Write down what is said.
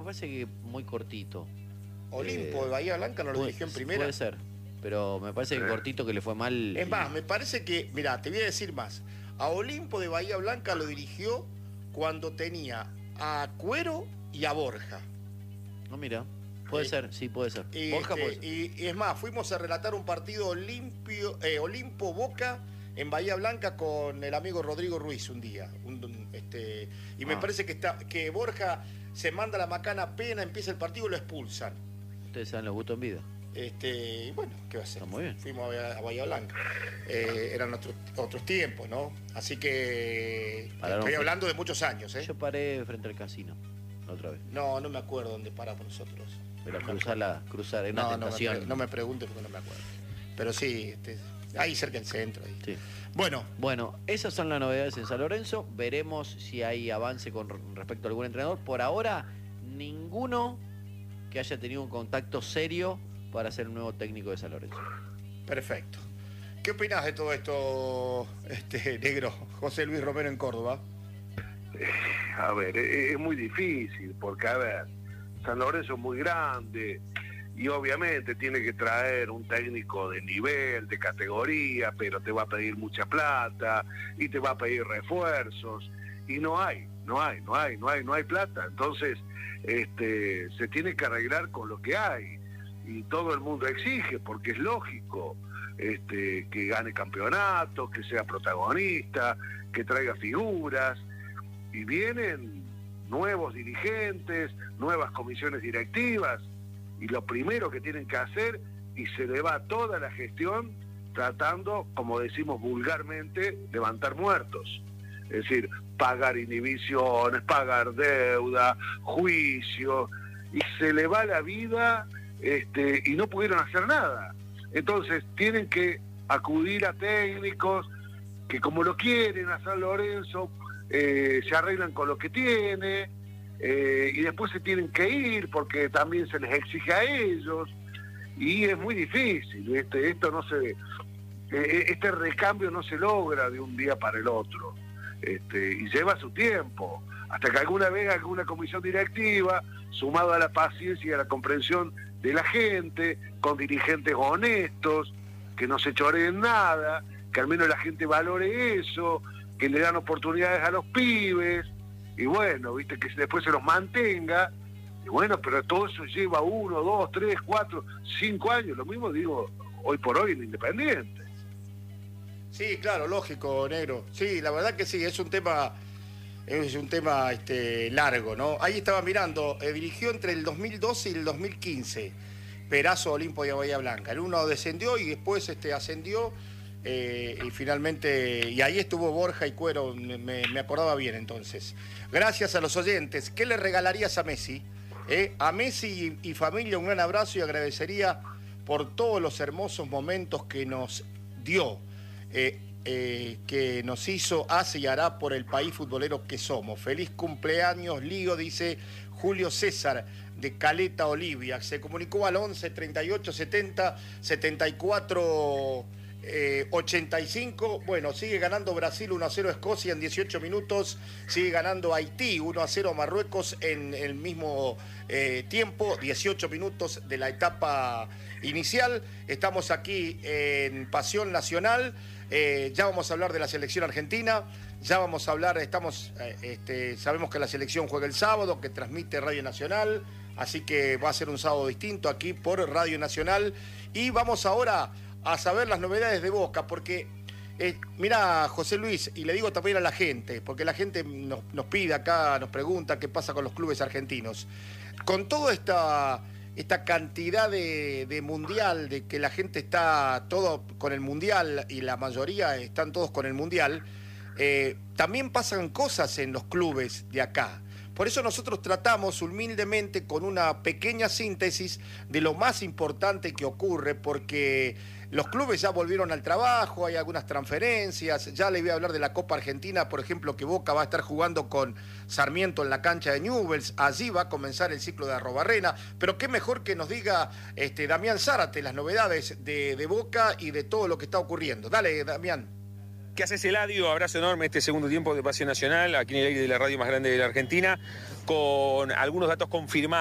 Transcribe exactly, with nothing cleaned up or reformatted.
parece que muy cortito. Olimpo Eh, de Bahía Blanca no lo puede, dirigió en primera. Puede ser, pero me parece que cortito, que le fue mal. Es y... más, me parece que, mira, te voy a decir más. A Olimpo de Bahía Blanca lo dirigió cuando tenía a Cuero y a Borja. No, mira, puede Eh, ser, sí, puede ser. Y, Borja este, puede ser. y, y es más, fuimos a relatar un partido Olimpio, eh, Olimpo Boca en Bahía Blanca con el amigo Rodrigo Ruiz un día. Un, un, este, y me Ah. parece que, está, que Borja se manda la macana pena, empieza el partido y lo expulsan. Ustedes saben los gustos en vida. Este, y bueno, ¿qué va a hacer? Está muy bien. Fuimos a Bahía, a Bahía Blanca. Eh, eran otros, otros tiempos, ¿no? Así que Pararon estoy frente- hablando de muchos años, ¿eh? Yo paré frente al casino, la otra vez. No, no me acuerdo dónde paramos nosotros. Pero No me cruzar, la, cruzar, es una No, no me, tentación. pre- no me preguntes porque no me acuerdo. Pero sí, este, ahí cerca del centro. Ahí. Sí. Bueno, Bueno, esas son las novedades en San Lorenzo. Veremos si hay avance con respecto a algún entrenador. Por ahora, ninguno que haya tenido un contacto serio para ser el nuevo técnico de San Lorenzo. perfecto. ¿Qué opinás de todo esto, este negro? José Luis Romero en Córdoba. A ver, es, es muy difícil, porque, a ver, San Lorenzo es muy grande y obviamente tiene que traer un técnico de nivel, de categoría, pero te va a pedir mucha plata y te va a pedir refuerzos y no hay, no hay, no hay, no hay, no hay plata. Entonces, este, se tiene que arreglar con lo que hay y todo el mundo exige, porque es lógico, este, que gane campeonatos, que sea protagonista, que traiga figuras. Y vienen nuevos dirigentes, nuevas comisiones directivas, y lo primero que tienen que hacer, y se le va toda la gestión tratando, como decimos vulgarmente, levantar muertos. Es decir, pagar inhibiciones, pagar deuda, juicios, y se le va la vida este, y no pudieron hacer nada. Entonces tienen que acudir a técnicos que, como lo quieren a San Lorenzo, Eh, se arreglan con lo que tiene, eh, y después se tienen que ir porque también se les exige a ellos, y es muy difícil. Este, esto no se, eh, este recambio no se logra de un día para el otro, este, y lleva su tiempo, hasta que alguna vez alguna comisión directiva, sumado a la paciencia y a la comprensión de la gente, con dirigentes honestos, que no se choreen nada, que al menos la gente valore eso, que le dan oportunidades a los pibes, y bueno, viste, que después se los mantenga, y bueno, pero todo eso lleva uno, dos, tres, cuatro, cinco años, lo mismo digo hoy por hoy en Independiente. Sí, claro, lógico, negro. Sí, la verdad que sí, es un tema, es un tema este, largo, ¿no? Ahí estaba mirando, eh, dirigió entre el dos mil doce y el dos mil quince, Perazo, Olimpo y Bahía Blanca. El uno descendió y después este, ascendió. Eh, y finalmente, y ahí estuvo Borja y Cuero, me, me acordaba bien entonces. Gracias a los oyentes. ¿Qué le regalarías a Messi? Eh, a Messi y, y familia un gran abrazo, y agradecería por todos los hermosos momentos que nos dio, eh, eh, que nos hizo, hace y hará por el país futbolero que somos. Feliz cumpleaños, Lío, dice Julio César de Caleta, Olivia. Se comunicó al once, treinta y ocho, setenta, setenta y cuatro... Eh, ochenta y cinco. Bueno, sigue ganando Brasil uno a cero Escocia en dieciocho minutos, sigue ganando Haití uno a cero Marruecos en el mismo eh, tiempo, dieciocho minutos de la etapa inicial. Estamos aquí en Pasión Nacional, eh, ya vamos a hablar de la selección argentina, ya vamos a hablar, estamos, eh, este, sabemos que la selección juega el sábado, que transmite Radio Nacional, así que va a ser un sábado distinto aquí por Radio Nacional, y vamos ahora a saber las novedades de Boca, porque eh, mira, José Luis, y le digo también a la gente, porque la gente nos, nos pide acá, nos pregunta qué pasa con los clubes argentinos. Con toda esta, esta cantidad de, de mundial, de que la gente está todo con el mundial y la mayoría están todos con el mundial, eh, también pasan cosas en los clubes de acá. Por eso nosotros tratamos humildemente con una pequeña síntesis de lo más importante que ocurre, porque los clubes ya volvieron al trabajo, hay algunas transferencias, ya le voy a hablar de la Copa Argentina, por ejemplo, que Boca va a estar jugando con Sarmiento en la cancha de Newell's, allí va a comenzar el ciclo de Arrobarrena, pero qué mejor que nos diga este, Damián Zárate las novedades de, de Boca y de todo lo que está ocurriendo. Dale, Damián. ¿Qué haces, Eladio? Abrazo enorme este segundo tiempo de Pasión Nacional, aquí en el aire de la radio más grande de la Argentina, con algunos datos confirmados.